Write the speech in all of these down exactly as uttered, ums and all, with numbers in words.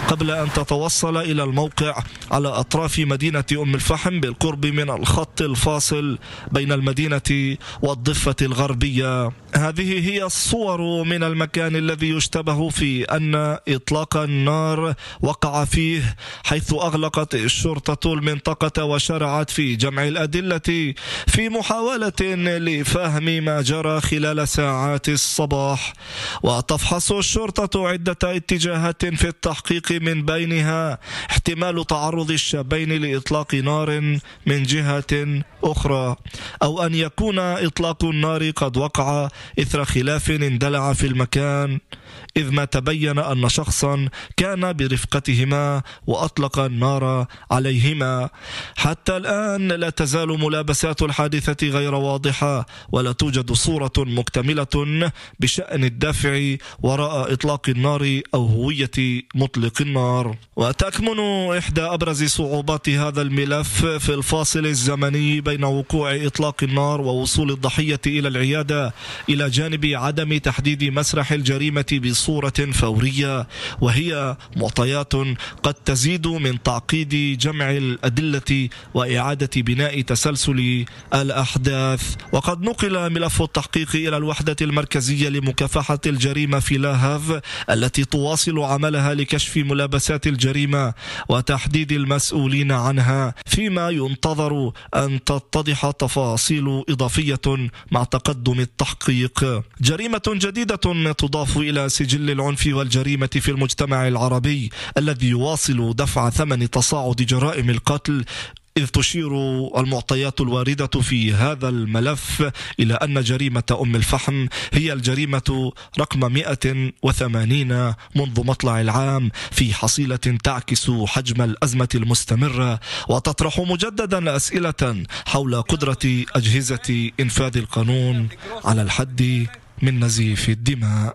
قبل أن تتوصل إلى الموقع على أطراف مدينة أم الفحم بالقرب من الخط الفاصل بين المدينة والضفة الغربية. هذه هي الصور من المكان الذي يشتبه في أن إطلاق النار وقع فيه، حيث أغلقت الشرطة المنطقة وشرعت في جمع الأدلة في محاولة لفهم ما جرى خلال ساعات الصباح. وتفحص الشرطة عدة اتجاهات في التحقيق، من بينها احتمال تعرض الشابين لإطلاق نار من جهة أخرى، أو أن يكون إطلاق النار قد وقع إثر خلاف اندلع في المكان، إذ ما تبين أن شخصا كان برفقتهما وأطلق النار عليهما. حتى الآن لا تزال ملابسات الحادثة غير واضحة، ولا توجد صورة مكتملة بشأن الدافع وراء إطلاق النار أو هوية مطلق النار. وتكمن إحدى أبرز صعوبات هذا الملف في الفاصل الزمني بين وقوع إطلاق النار ووصول الضحية إلى العيادة، إلى جانب عدم تحديد مسرح الجريمة بصورة فورية، وهي معطيات قد تزيد من تعقيد جمع الأدلة وإعادة بناء تسلسل الأحداث. وقد نقل ملف التحقيق إلى الوحدة المركزية لمكافحة الجريمة في لاهاف، التي تواصل عملها لكشف ملابسات الجريمة وتحديد المسؤولين عنها، فيما ينتظر أن تتضح تفاصيل إضافية مع تقدم التحقيق. جريمة جديدة تضاف إلى سجل العنف والجريمة في المجتمع العربي الذي يواصل دفع ثمن تصاعد جرائم القتل، إذ تشير المعطيات الواردة في هذا الملف إلى أن جريمة أم الفحم هي الجريمة رقم مئة وثمانين منذ مطلع العام، في حصيلة تعكس حجم الأزمة المستمرة وتطرح مجددا أسئلة حول قدرة أجهزة إنفاذ القانون على الحد من نزيف الدماء.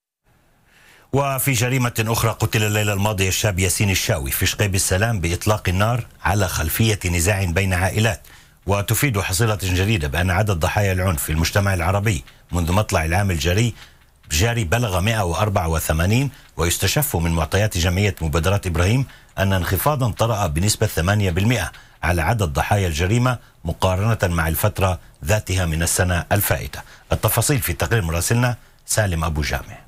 وفي جريمة أخرى، قتل الليلة الماضية الشاب ياسين الشاوي في شقيب السلام بإطلاق النار على خلفية نزاع بين عائلات. وتفيد حصيلة جديدة بأن عدد ضحايا العنف في المجتمع العربي منذ مطلع العام الجاري جاري بلغ مئة وأربعة وثمانين. ويستشف من معطيات جمعية مبادرات إبراهيم أن انخفاضا طرأ بنسبة ثمانية بالمئة على عدد ضحايا الجريمة مقارنة مع الفترة ذاتها من السنة الفائتة. التفاصيل في تقرير مراسلنا سالم أبو جامع.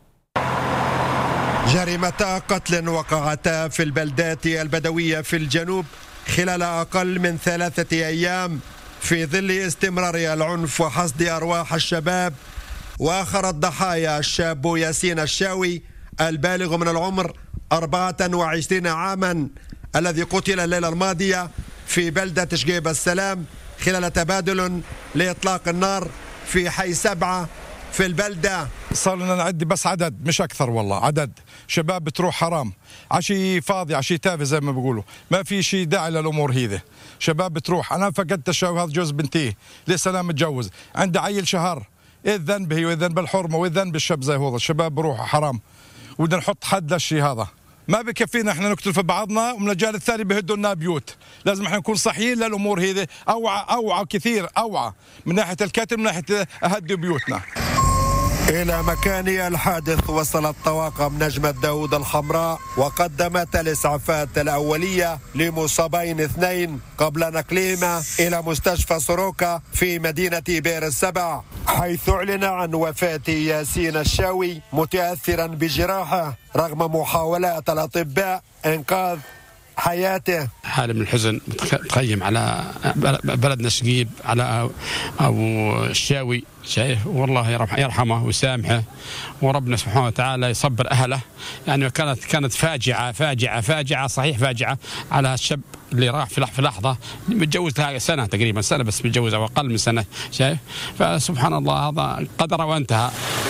جريمتا قتل وقعتا في البلدات البدوية في الجنوب خلال أقل من ثلاثة أيام في ظل استمرار العنف وحصد أرواح الشباب. وآخر الضحايا الشاب ياسين الشاوي البالغ من العمر أربعة وعشرين عاما، الذي قتل الليلة الماضية في بلدة شقيب السلام خلال تبادل لإطلاق النار في حي سبعة في البلدة. صار لنا نعدي بس عدد مش أكثر، والله عدد شباب بتروح حرام، عشي فاضي عشي تافه زي ما بيقولوا، ما في شيء داعي للأمور هذه. شباب بتروح، أنا فقدت الشاوي هذا جوز بنتي لسه أنا متجوز، عندي عيل شهر. إيه الذنب هي وإيه ذنب الحرمة وإيه ذنب الشاب زي هذا؟ الشباب بروحوا حرام، وبدنا نحط حد للشيء هذا. ما بكفينا احنا نقتل في بعضنا ومن الجانب الثاني بهدوا لنا بيوت. لازم احنا نكون صحيين للأمور هذه، أوعى أوعى كثير، أوعى من ناحية الكتم، من ناحية أهدي بيوتنا. إلى مكان الحادث وصلت طواقم نجمة داود الحمراء وقدمت الإسعافات الأولية لمصابين اثنين قبل نقلهما إلى مستشفى سروكا في مدينة بئر السبع، حيث أعلن عن وفاة ياسين الشاوي متأثرا بجراحه رغم محاولات الأطباء إنقاذ حياته. حالة من الحزن متخيم على بلدنا شقيب، على أبو الشاوي، شايف والله يرحمه ويسامحه، وربنا سبحانه وتعالى يصبر أهله. يعني كانت كانت فاجعة فاجعة فاجعة صحيح فاجعة على الشاب اللي راح في لحظة، متجوز لها سنة تقريبا، سنة بس متجوز أو أقل من سنة، شايف. فسبحان الله هذا قدر وانتهى.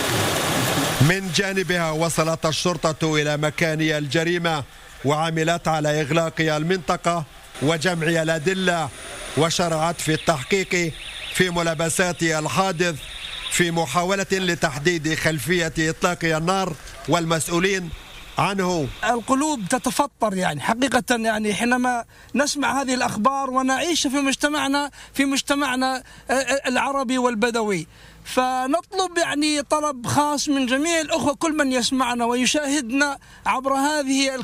من جانبها وصلت الشرطة إلى مكان الجريمة وعملت على إغلاق المنطقة وجمع الأدلة، وشرعت في التحقيق في ملابسات الحادث في محاولة لتحديد خلفية إطلاق النار والمسؤولين عنه. القلوب تتفطر يعني حقيقة، يعني حينما نسمع هذه الأخبار ونعيش في مجتمعنا في مجتمعنا العربي والبدوي. فنطلب يعني طلب خاص من جميع الأخوة، كل من يسمعنا ويشاهدنا عبر هذه